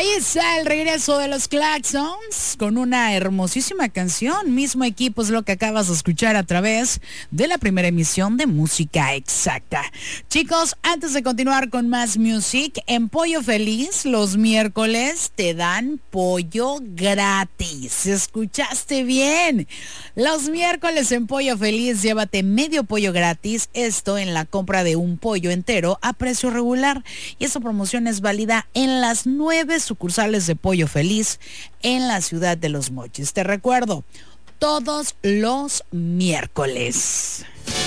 Ahí está el regreso de los Klaxons con una hermosísima canción. Mismo equipo es lo que acabas de escuchar a través de la primera emisión de Música Exacta. Chicos, antes de continuar con más music, en Pollo Feliz los miércoles te dan pollo gratis. ¿Escuchaste bien? Los miércoles en Pollo Feliz llévate medio pollo gratis. Esto en la compra de un pollo entero a precio regular. Y esta promoción es válida en las 9 sucursales de Pollo Feliz en la ciudad de Los Mochis. Te recuerdo, todos los miércoles.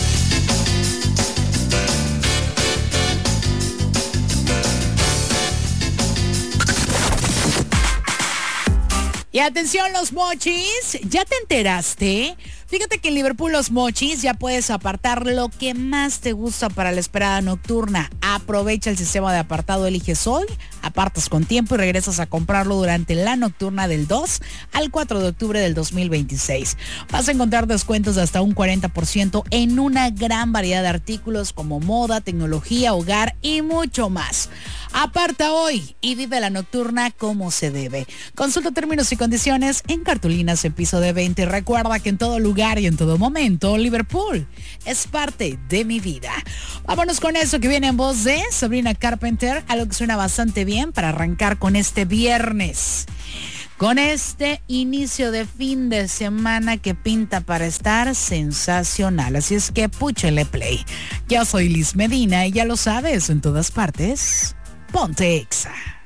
Y atención Los Mochis, ¿ya te enteraste? Fíjate que en Liverpool Los Mochis ya puedes apartar lo que más te gusta para la esperada nocturna. Aprovecha el sistema de apartado Eliges Hoy, apartas con tiempo y regresas a comprarlo durante la nocturna del 2 al 4 de octubre del 2026. Vas a encontrar descuentos de hasta un 40% en una gran variedad de artículos como moda, tecnología, hogar y mucho más. Aparta hoy y vive la nocturna como se debe. Consulta términos y condiciones en cartulinas en piso de 20. Recuerda que en todo lugar y en todo momento, Liverpool es parte de mi vida. Vámonos con eso que viene en voz de Sabrina Carpenter, algo que suena bastante bien para arrancar con este viernes. Con este inicio de fin de semana que pinta para estar sensacional. Así es que púchele play. Yo soy Liz Medina y ya lo sabes, en todas partes, ponte Exa.